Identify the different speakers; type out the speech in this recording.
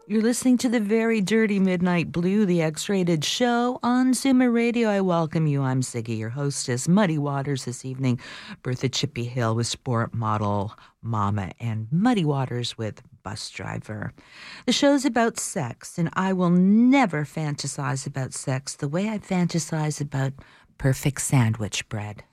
Speaker 1: You're listening to the Very Dirty Midnight Blue, the X-rated show on Zoomer Radio. I welcome you. I'm Ziggy, your hostess. Muddy Waters this evening. Bertha Chippy Hill with Sport Model Mama, and Muddy Waters with Bus Driver. The show's about sex, and I will never fantasize about sex the way I fantasize about perfect sandwich bread.